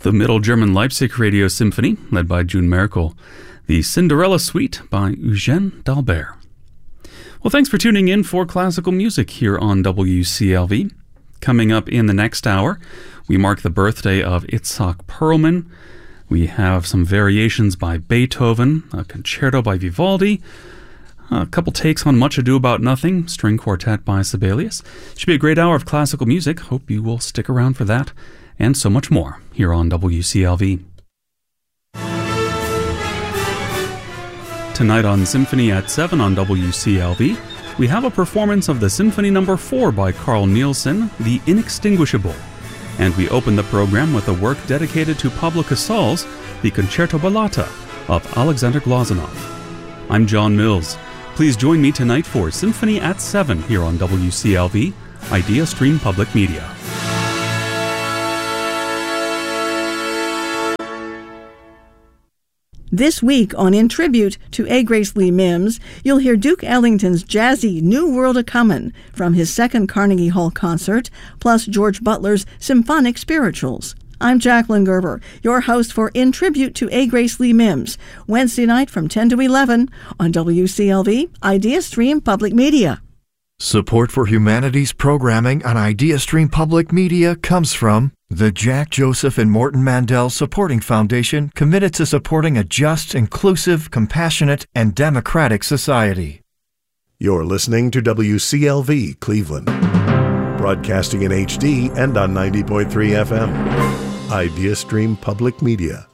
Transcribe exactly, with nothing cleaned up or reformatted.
the Middle German Leipzig Radio Symphony, led by June Merkel, the Cinderella Suite by Eugène d'Albert. Well, thanks for tuning in for classical music here on W C L V. Coming up in the next hour, we mark the birthday of Itzhak Perlman. We have some variations by Beethoven, a concerto by Vivaldi, a couple takes on Much Ado About Nothing, string quartet by Sibelius. Should be a great hour of classical music. Hope you will stick around for that, and so much more here on W C L V. Tonight on Symphony at seven on W C L V, we have a performance of the Symphony Number four by Carl Nielsen, The Inextinguishable. And we open the program with a work dedicated to Pablo Casals, the Concerto Ballata of Alexander Glazunov. I'm John Mills. Please join me tonight for Symphony at seven here on W C L V, Idea Stream Public Media. This week on In Tribute to A. Grace Lee Mims, you'll hear Duke Ellington's jazzy New World A-Comin' from his second Carnegie Hall concert, plus George Butler's symphonic spirituals. I'm Jacqueline Gerber, your host for In Tribute to A. Grace Lee Mims, Wednesday night from ten to eleven on W C L V, Idea Stream Public Media. Support for humanities programming on Idea Stream Public Media comes from the Jack Joseph and Morton Mandel Supporting Foundation, committed to supporting a just, inclusive, compassionate, and democratic society. You're listening to W C L V Cleveland, broadcasting in H D and on ninety point three F M. Idea Stream Public Media.